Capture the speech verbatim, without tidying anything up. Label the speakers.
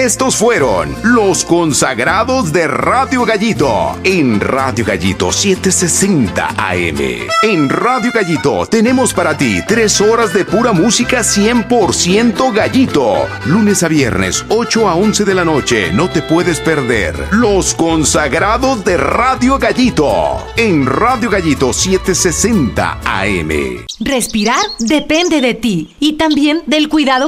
Speaker 1: Estos fueron los consagrados de Radio Gallito en Radio Gallito setecientos sesenta A M. En Radio Gallito tenemos para ti tres horas de pura música cien por ciento Gallito. Lunes a viernes, ocho a once de la noche. No te puedes perder los consagrados de Radio Gallito en Radio Gallito setecientos sesenta A M.
Speaker 2: Respirar depende de ti y también del cuidado